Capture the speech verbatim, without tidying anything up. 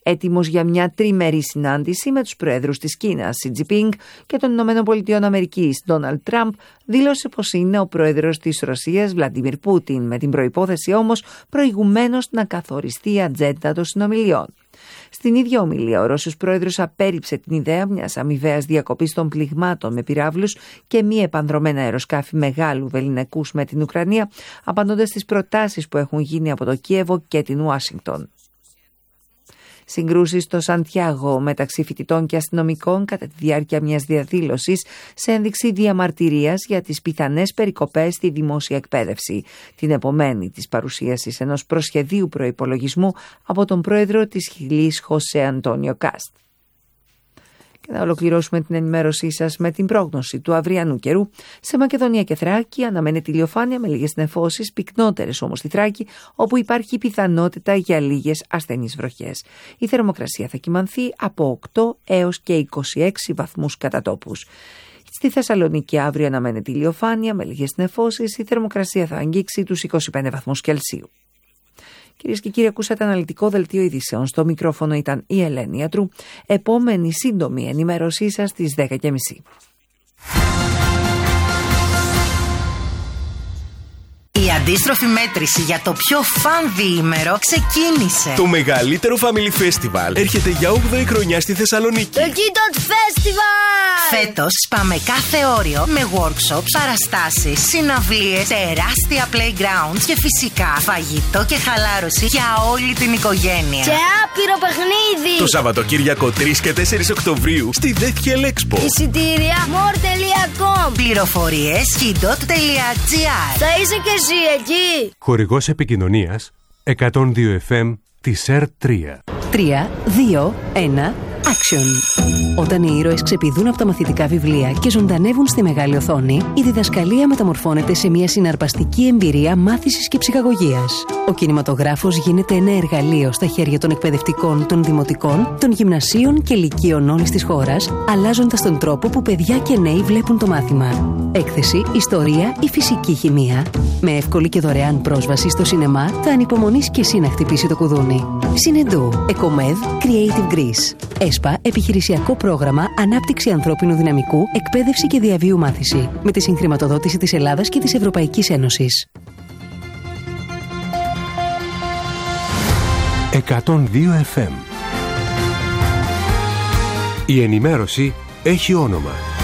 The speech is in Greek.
έτοιμος για μια τριμερή συνάντηση με τους προέδρους της Κίνας, Σι Τζινπίνγκ, και των Ηνωμένων Πολιτειών Αμερικής, Ντόναλντ Τραμπ, δήλωσε πως είναι ο πρόεδρος της Ρωσίας, Βλαντίμιρ Πούτιν, με την προϋπόθεση όμως προηγουμένως να καθοριστεί η ατζέντα των συνομιλιών. Στην ίδια ομιλία, ο Ρώσος πρόεδρος απέρριψε την ιδέα μιας αμοιβαίας διακοπής των πληγμάτων με πυράβλους και μη επανδρομένα αεροσκάφη μεγάλου βεληνικούς με την Ουκρανία, απαντώντας στις προτάσεις που έχουν γίνει από το Κίεβο και την Ουάσιγκτον. Συγκρούσεις στο Σαντιάγο μεταξύ φοιτητών και αστυνομικών κατά τη διάρκεια μιας διαδήλωσης σε ένδειξη διαμαρτυρίας για τις πιθανές περικοπές στη δημόσια εκπαίδευση, την επομένη της παρουσίασης ενός προσχεδίου προϋπολογισμού από τον πρόεδρο της Χιλής, Χωσέ Αντώνιο Κάστ. Και να ολοκληρώσουμε την ενημέρωσή σας με την πρόγνωση του αυριανού καιρού. Σε Μακεδονία και Θράκη αναμένεται ηλιοφάνεια με λίγες νεφώσεις, πυκνότερες όμως στη Θράκη, όπου υπάρχει πιθανότητα για λίγες ασθενείς βροχές. Η θερμοκρασία θα κυμανθεί από οκτώ έως και είκοσι έξι βαθμούς κατά τόπους. Στη Θεσσαλονίκη αύριο αναμένεται ηλιοφάνεια με λίγες νεφώσεις, η θερμοκρασία θα αγγίξει τους είκοσι πέντε βαθμούς Κελσίου. Κυρίες και κύριοι, ακούσατε αναλυτικό δελτίο ειδήσεων. Στο μικρόφωνο ήταν η Ελένη Ιατρού. Επόμενη σύντομη ενημέρωσή σας στις δέκα και μισή. Η αντίστροφη μέτρηση για το πιο φαν διήμερο ξεκίνησε. Το μεγαλύτερο Family Festival έρχεται για όγδοη χρονιά στη Θεσσαλονίκη. Το Kidot Festival! Φέτος σπάμε κάθε όριο με workshops, παραστάσεις, συναυλίες, τεράστια playgrounds και φυσικά φαγητό και χαλάρωση για όλη την οικογένεια. Και άπειρο παιχνίδι! Το Σαββατοκύριακο τρεις και τέσσερις Οκτωβρίου στη Deathhell Expo. Εισιτήρια more τελεία com. Πληροφορίες kidot τελεία gr. Θα είσαι και εσύ εκεί! Χορηγός επικοινωνίας εκατόν δύο εφ εμ της Ερ τρία. τρία, δύο, ένα, action. Όταν οι ήρωες ξεπηδούν από τα μαθητικά βιβλία και ζωντανεύουν στη μεγάλη οθόνη, η διδασκαλία μεταμορφώνεται σε μια συναρπαστική εμπειρία μάθησης και ψυχαγωγίας. Ο κινηματογράφος γίνεται ένα εργαλείο στα χέρια των εκπαιδευτικών, των δημοτικών, των γυμνασίων και λυκείων όλης της χώρας, αλλάζοντας τον τρόπο που παιδιά και νέοι βλέπουν το μάθημα. Έκθεση, ιστορία ή φυσική χημεία. Με εύκολη και δωρεάν πρόσβαση στο σινεμά, θα ανυπομονείς και εσύ να χτυπήσει το κουδούνι. Συνεντού, Εκομέδ, Creative Greece. ΕΣΠΑ, επιχειρησιακό πρόγραμμα Ανάπτυξη ανθρώπινου δυναμικού, εκπαίδευση και διαβίου μάθηση. Με τη συγχρηματοδότηση της Ελλάδας και της Ευρωπαϊκής Ένωσης. εκατόν δύο εφ εμ. Η ενημέρωση έχει όνομα.